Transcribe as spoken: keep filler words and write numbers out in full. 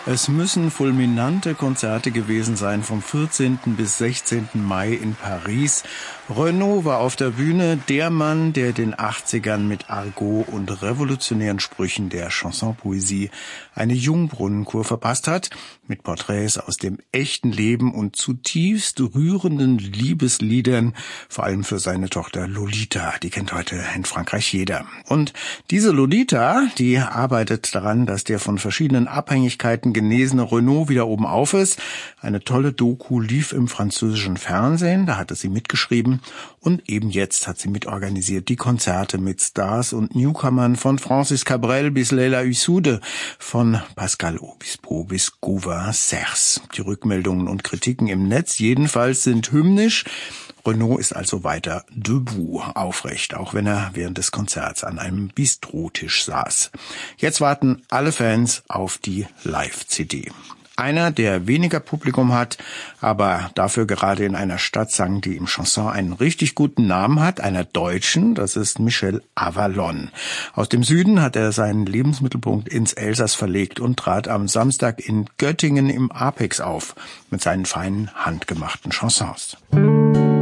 Es müssen fulminante Konzerte gewesen sein vom vierzehnten bis sechzehnten Mai in Paris. Renaud war auf der Bühne, der Mann, der den achtzigern mit Argot und revolutionären Sprüchen der Chanson-Poesie eine Jungbrunnenkur verpasst hat, mit Porträts aus dem echten Leben und zutiefst rührenden Liebesliedern, vor allem für seine Tochter Lolita, die kennt heute in Frankreich jeder. Und diese Lolita, die arbeitet daran, dass der von verschiedenen Abhängigkeiten genesene Renaud wieder oben auf ist. Eine tolle Doku lief im französischen Fernsehen, da hatte sie mitgeschrieben und eben jetzt hat sie mitorganisiert die Konzerte mit Stars und Newcomern von Francis Cabrel bis Leila Issoude, von Pascal Obispo bis Gauvin Cers. Die Rückmeldungen und Kritiken im Netz jedenfalls sind hymnisch. Renaud ist also weiter debout, aufrecht, auch wenn er während des Konzerts an einem Bistrotisch saß. Jetzt warten alle Fans auf die Live-C D. Einer, der weniger Publikum hat, aber dafür gerade in einer Stadt sang, die im Chanson einen richtig guten Namen hat, einer Deutschen, das ist Michel Avalon. Aus dem Süden hat er seinen Lebensmittelpunkt ins Elsass verlegt und trat am Samstag in Göttingen im Apex auf mit seinen feinen, handgemachten Chansons.